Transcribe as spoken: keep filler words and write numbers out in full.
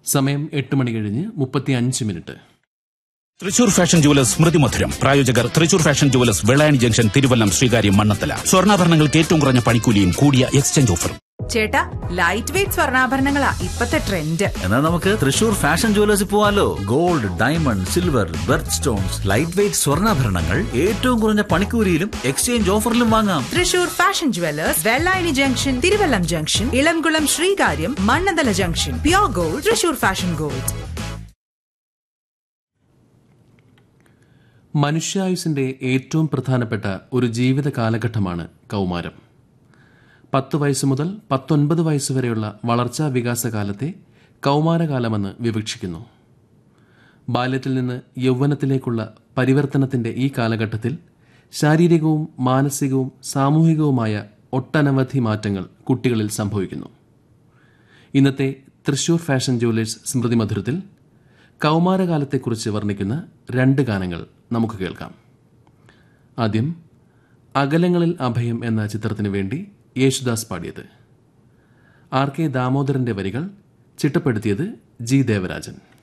സമയം എട്ട് മണി കഴിഞ്ഞ് മുപ്പത്തി അഞ്ച് മിനിറ്റ്. തൃശൂർ ഫാഷൻ ജുവലേഴ്സ് സ്മൃതി മധുരം. പ്രായോജകർ Thrissur fashion jewellers, Vellayani junction, Thiruvallam, Sreekaryam, Mannathala. സ്വർണ്ണാഭരണങ്ങൾക്ക് ഏറ്റവും കുറഞ്ഞ പണിക്കൂലിയും കൂടിയ എക്സ്ചേഞ്ച് ഓഫറും. ചേട്ടാ, ലൈറ്റ് വെയിറ്റ് സ്വർണ്ണാഭരണങ്ങളാ ഇപ്പത്തെ ട്രെൻഡ്. എന്നാൽ നമുക്ക് തൃശൂർ ഫാഷൻ ജുവലേഴ്സിൽ പോവാലോ. Gold, diamond, silver, berth stones, light weight സ്വർണ്ണാഭരണങ്ങൾ ഏറ്റവും കുറഞ്ഞ പണിക്കൂലിയിലും എക്സ്ചേഞ്ച് ഓഫറിലും വാങ്ങാം. Thrissur fashion jewellers, Vellayani junction, Thiruvallam junction, Elamkulam, Sreekaryam, Mannanthala junction. Pure gold, Thrissur fashion gold. മനുഷ്യായുസിന്റെ ഏറ്റവും പ്രധാനപ്പെട്ട ഒരു ജീവിത കാലഘട്ടമാണ് കൗമാരം. പത്ത് വയസ്സ് മുതൽ പത്തൊൻപത് വയസ്സ് വരെയുള്ള വളർച്ചാ വികാസകാലത്തെ കൗമാരകാലമെന്ന് വിവക്ഷിക്കുന്നു. ബാല്യത്തിൽ നിന്ന് യൗവനത്തിലേക്കുള്ള പരിവർത്തനത്തിന്റെ ഈ കാലഘട്ടത്തിൽ ശാരീരികവും മാനസികവും സാമൂഹികവുമായ ഒട്ടനവധി മാറ്റങ്ങൾ കുട്ടികളിൽ സംഭവിക്കുന്നു. ഇന്നത്തെ തൃശൂർ ഫാഷൻ ജുവലേഴ്സ് സ്മൃതി മധുരത്തിൽ കൗമാരകാലത്തെക്കുറിച്ച് വർണ്ണിക്കുന്ന രണ്ട് ഗാനങ്ങൾ നമുക്ക് കേൾക്കാം. ആദ്യം അകലങ്ങളിൽ അഭയം എന്ന ചിത്രത്തിനു വേണ്ടി യേശുദാസ് പാടിയത്. ആർ കെ ദാമോദരന്റെ വരികൾ, ചിട്ടപ്പെടുത്തിയത് ജി ദേവരാജൻ.